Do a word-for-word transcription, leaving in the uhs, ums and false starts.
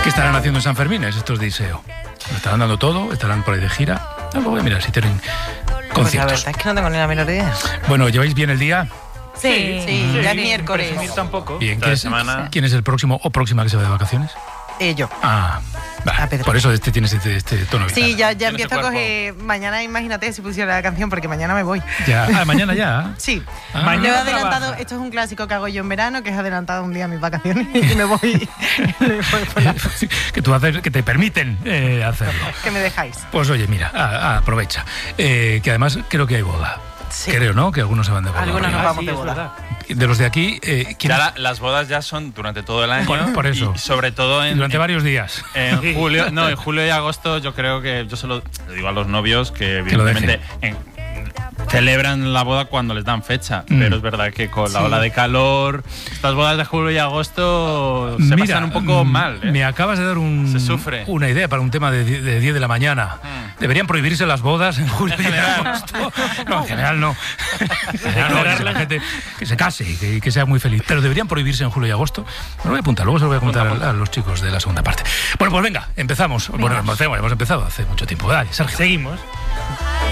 ¿Qué estarán haciendo en San Fermín estos de Iseo? ¿Lo estarán dando todo? ¿Estarán por ahí de gira? No, voy a mirar si tienen conciertos. Pues la verdad es que no tengo ni la menor idea. Bueno, ¿lleváis bien el día? Sí, sí, sí, ya es miércoles. Presumir tampoco. Bien, Esta ¿quién es, semana... ¿quién es el próximo o próxima que se va de vacaciones? Eh, yo. Ah, vale. A Pedro. Por eso este tienes este, este tono. Sí, vital. ya, ya Tiene empiezo a ese coger... Mañana imagínate si pusiera la canción, porque mañana me voy. Ya. Ah, mañana ya. Sí. Ah. Mañana he Mañana adelantado... trabaja. Esto es un clásico que hago yo en verano, que es adelantado un día mis vacaciones y me voy... me voy por la- que tú haces, que te permiten eh, hacerlo. que me dejáis. Pues oye, mira, a- a- aprovecha. Eh, que además creo que hay boda. Sí. Creo, ¿no? Que algunos se van de boda. Algunos ¿no? nos Ah, vamos sí, de es boda. verdad. De los de aquí, eh, ¿quién Ya es? la- las bodas ya son durante todo el año. Por- por eso. Y sobre todo en, Durante en- varios días. en julio, no, en julio y agosto yo creo que yo se lo le digo a los novios que Que lo evidentemente en- celebran la boda cuando les dan fecha, Mm. pero es verdad que con la Sí. ola de calor, estas bodas de julio y agosto se Mira, pasan un poco mm, mal. ¿eh? Me acabas de dar un, Se sufre. una idea para un tema de, die- de diez de la mañana. Mm. Deberían prohibirse las bodas en julio y agosto. No, en general no. En general no, que la gente que se case y que, que sea muy feliz. Pero deberían prohibirse en julio y agosto. Me lo voy a apuntar, luego se lo voy a apuntar a, a los chicos de la segunda parte. Bueno, pues venga, empezamos. Bueno, hemos hemos empezado hace mucho tiempo. Dale, Sergio. Seguimos.